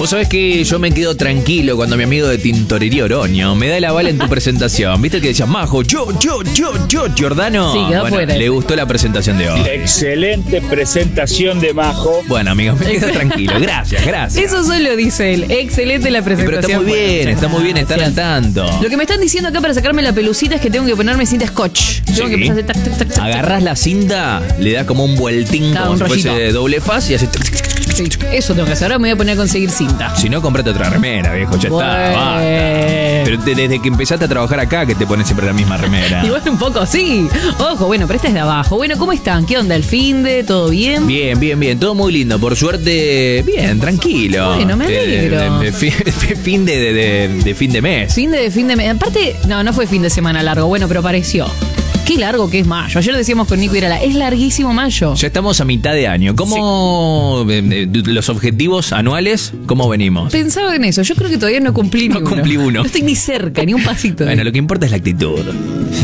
Vos sabés que yo me quedo tranquilo cuando mi amigo de Tintorería Oroño me da el aval en tu presentación. ¿Viste que decías, Majo, yo, Giordano? Sí, quedó fuera. Le gustó la presentación de hoy. Excelente presentación de Majo. Bueno, amigos, me quedo tranquilo. Gracias. Eso solo dice él. Excelente la presentación. Pero está muy bien estar al tanto. Lo que me están diciendo acá para sacarme la pelucita es que tengo que ponerme cinta scotch. Tengo que empezar a hacer tac, tac, tac, tac. Agarrás la cinta, le das como un vueltín, Claro, como un si fuese rollito. de doble faz y haces... Sí, eso tengo que hacer. Ahora me voy a poner a conseguir cinta. Si no, comprate otra remera, viejo, ya Bueno. está, basta. Pero desde que empezaste a trabajar acá que te pones siempre la misma remera. Igual un poco, sí. Ojo, bueno, pero esta es de abajo. Bueno, ¿cómo están? ¿Qué onda? ¿El finde? ¿Todo bien? Bien, todo muy lindo. Por suerte, bien, tranquilo. Bueno, me alegro. Fin de fin de mes. Fin de mes. Aparte, no fue fin de semana largo, bueno, pero pareció. Qué largo que es mayo. Ayer decíamos con Nico Irala, es larguísimo mayo. Ya estamos a mitad de año. ¿Cómo los objetivos anuales, cómo venimos? Pensaba en eso. Yo creo que todavía no cumplí ni uno. cumplí uno. No estoy ni cerca, ni un pasito. Bueno, lo que importa es la actitud.